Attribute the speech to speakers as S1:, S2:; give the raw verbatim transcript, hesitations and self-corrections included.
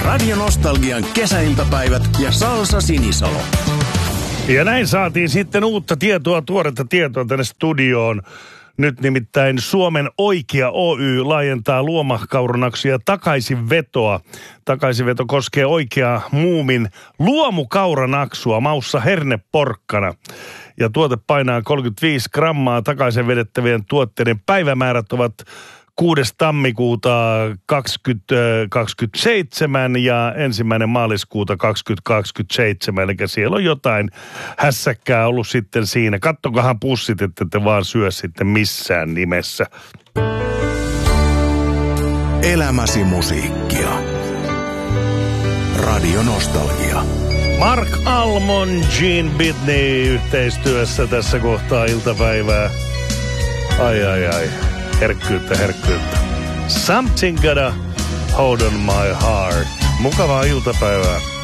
S1: Radio Nostalgian kesäiltapäivät ja Salsa Sinisalo.
S2: Ja näin saatiin sitten uutta tietoa, tuoretta tietoa tänne studioon. Nyt nimittäin Suomen Oikea Oy laajentaa luomukauranaksua takaisinvetoa. Takaisinveto koskee oikeaa Muumin luomukauranaksua maussa herneporkkana. Ja tuote painaa kolmekymmentäviisi grammaa. Takaisin vedettävien tuotteiden päivämäärät ovat kuudes tammikuuta kaksituhattakaksikymmentäseitsemän ja ensimmäinen maaliskuuta kaksituhattakaksikymmentäseitsemän. Eli siellä on jotain hässäkkää ollut sitten siinä. Kattokahan pussit, että te vaan syö sitten missään nimessä.
S1: Elämäsi musiikkia. Radio Nostalgia.
S2: Mark Almond, Gene Pitney yhteistyössä tässä kohtaa iltapäivää. Ai ai ai. Herkkyyttä, herkkyyttä. Something gotta hold on my heart. Mukavaa iltapäivää.